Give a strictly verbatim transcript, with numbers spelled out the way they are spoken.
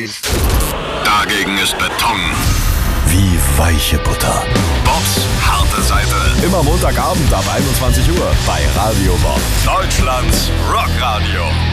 ist. Dagegen ist Beton. Wie weiche Butter. Bobs harte Seite. Immer Montagabend ab einundzwanzig Uhr bei Radio Bob. Deutschlands Rockradio.